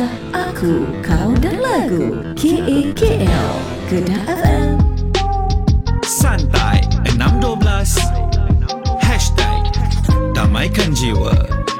Aku, Kau dan Lagu KAKL Kedah FM. Santai 612 #Damaikan Jiwa.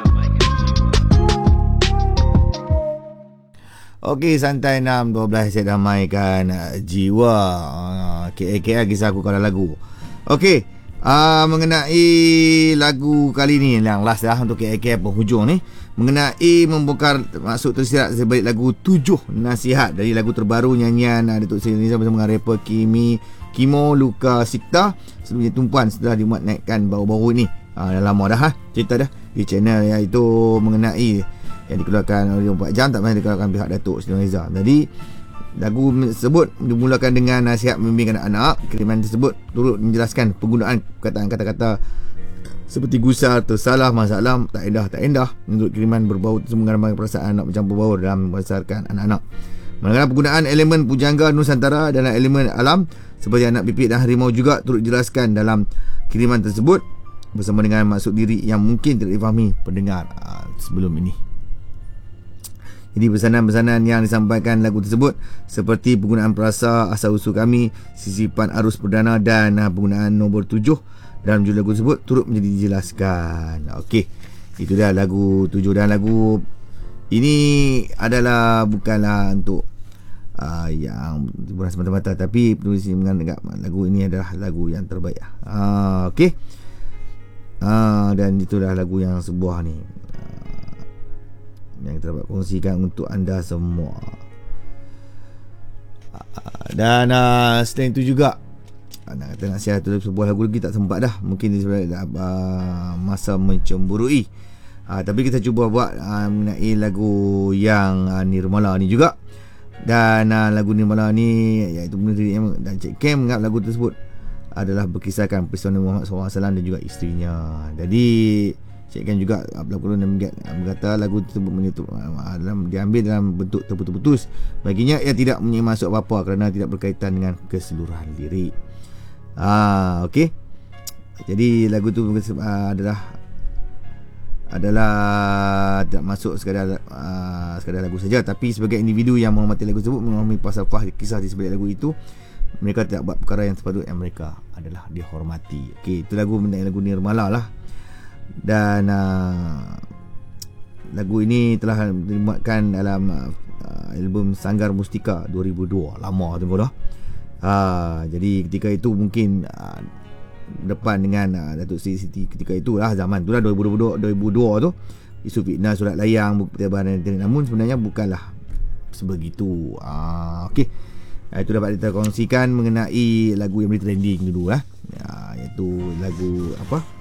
Okey, santai 6.12 saya damaikan jiwa. KAKL kisah aku kalau lagu. Okey, mengenai lagu kali ni yang last dah untuk KAKL penghujung ni, mengenai membongkar masuk tersirat sebalik lagu 7 Nasihat dari lagu terbaru nyanyian Datuk Seri Nizam bersama dengan rapper Kimo Luka Sikta sebelumnya Tumpuan setelah dimuat naikkan baru-baru ini. Dah lama dah cerita dah di channel iaitu mengenai yang dikeluarkan oleh 24 jam tak pernah dikeluarkan pihak Datuk Seri Nizam. Jadi lagu tersebut dimulakan dengan nasihat membimbing anak-anak. Kiriman tersebut turut menjelaskan penggunaan perkataan kata-kata seperti gusar, tersalah, masalah, tak indah. Menurut kiriman berbau menggambarkan perasaan anak bercampur baur dalam membesarkan anak-anak. Manakala penggunaan elemen pujangga Nusantara dalam elemen alam seperti anak pipit dan harimau juga turut dijelaskan dalam kiriman tersebut bersama dengan maksud diri yang mungkin tidak difahami pendengar sebelum ini. Jadi pesanan-pesanan yang disampaikan lagu tersebut seperti penggunaan perasa, asal-usul kami, sisipan arus perdana dan penggunaan nombor 7 dalam judul lagu tersebut turut menjadi dijelaskan. Okey, itu dah lagu 7 dan lagu ini adalah bukanlah untuk yang hiburan semata-mata, tapi penulis menganggap lagu ini adalah lagu yang terbaik. Okey, dan itulah lagu yang sebuah ni yang kita dapat kongsikan untuk anda semua. Dan selain itu juga nak kata nak share sebuah lagu lagi tak sempat dah, mungkin disebabkan masa mencemburui. Tapi kita cuba buat mengenai lagu yang Nirmala ni juga. Dan lagu Nirmala ni iaitu pendiri dan Cik Kem menganggap lagu tersebut adalah berkisahkan peristiwa Nabi Muhammad SAW dan juga isterinya. Jadi Cik Kem juga pelakon dan berkata lagu tersebut diambil dalam bentuk terputus-putus. Baginya ia tidak mempunyai maksud apa-apa kerana tidak berkaitan dengan keseluruhan lirik. Okey. Jadi lagu tu adalah tidak masuk sekadar lagu saja, tapi sebagai individu yang menghormati lagu tersebut, memahami falsafah kisah di sebalik lagu itu, mereka tidak buat perkara yang sepatutnya mereka adalah dihormati. Okey, itu lagu Nirmala lah. Dan lagu ini telah dimuatkan dalam album Sanggar Mustika 2002. Lama tunggu dah. Jadi ketika itu mungkin depan dengan Datuk Siti ketika itulah, zaman tu lah 2002 tu, isu fitnah surat layang bukti bahan internet, namun sebenarnya bukanlah sebegitu. Okey, itu dapat kita kongsikan mengenai lagu yang bertrending dulu iaitu lagu apa,